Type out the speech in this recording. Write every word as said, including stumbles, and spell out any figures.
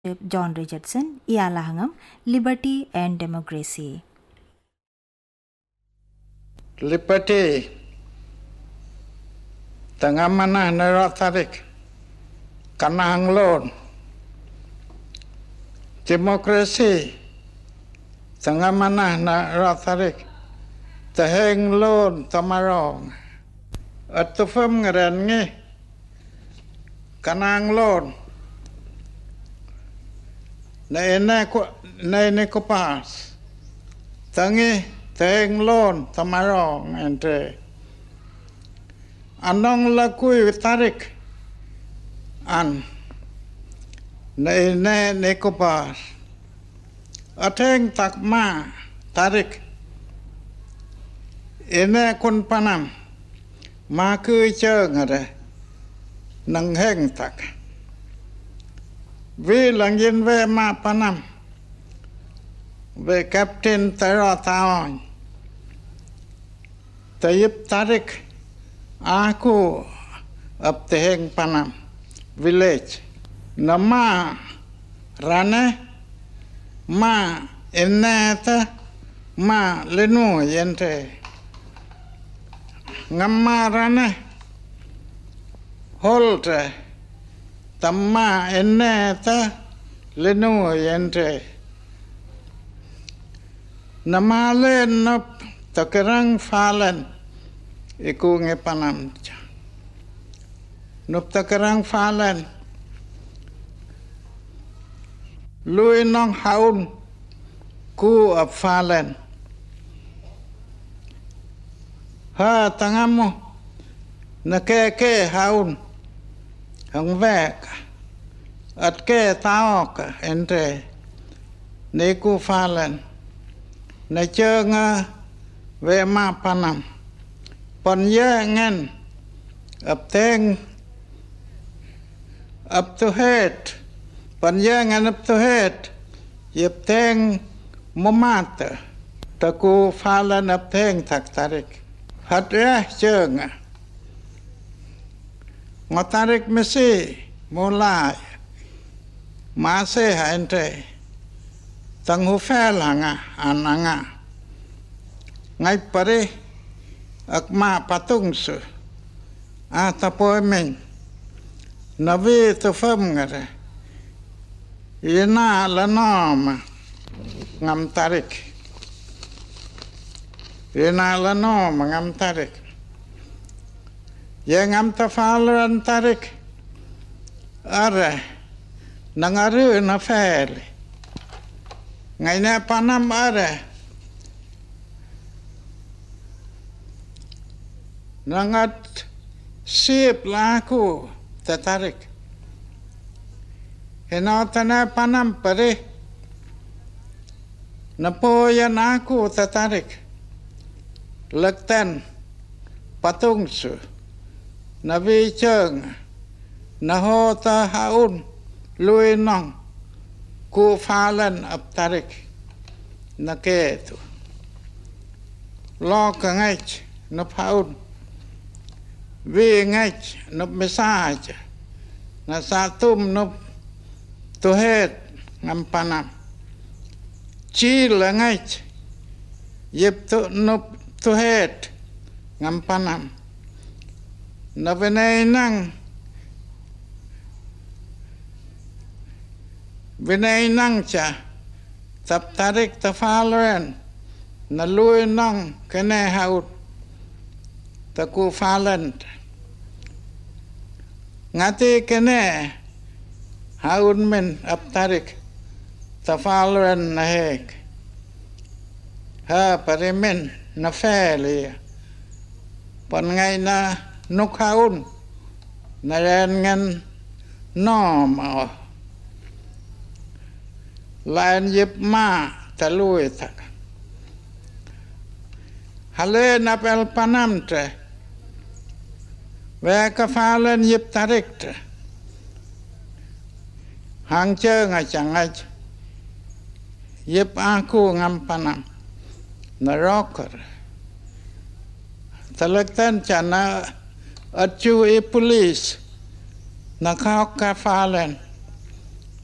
John Richardson, Ialahangam, Liberty and Democracy. Liberty, tangamana naratarik, kanang lon. Democracy, tangamana naratarik, taheng lon tamarong. At tufam ngaran ngi, kanang lon. Na ene ko na ene ko pas tangi teng lon tamarong entre anong lakui tarik an na ene ne ko pas ateng tak ma tarik ene kon panam ma cứ chơi ngare nang heng tak vì lần dân về mà panam về captain tara taon Tayyip Tariq aku ab teheng panam village nama rane ma enata ma lenu yente ngamma rane holte tamma enneta lenu yente namale nop takerang falen iku nge panam nop takerang falen lui nong haun ku ap falen ha tangamu na ke ke haun hang vek at ke taok entre neku falen na changa ve ma panam pon ye ngen ap teng up to head pon ye ngen up to head yep teng momata taku falen ap teng tak tarik hat ya changa ngotarik mesi mulai mase ha entre tang hu fel hanga ananga ngai pare akma patung su a tapoy men navi to fam ngare ina la nom ngam tarik ina la nom ngam tarik yang am tafalan tarik are nangaru na fel ngai na panam are nangat sip laku tatarik henatana panam pare napoyan aku tatarik lekten patung su Navi cheng nahota haun lui nong ku falen ap tarik naketu lo ka ngach nop haun vi ngach nop mesaj na satum nop tuhet ngam panam chi la ngach yep tu nop tuhet ngam panam na venay nang venay nang cha tap tarik tafalen na lui nang kene haut taku falen ngati kene haut men ap tarik tafalen na hek ha paremen na feli pon ngai na nuk haun na ren ngan nom lain yip ma talui tak hale na pel panam te ve ka falen yip tarik te hang che nga changai yip aku ngam panam na rocker talaktan chana at you a police na ka ka falen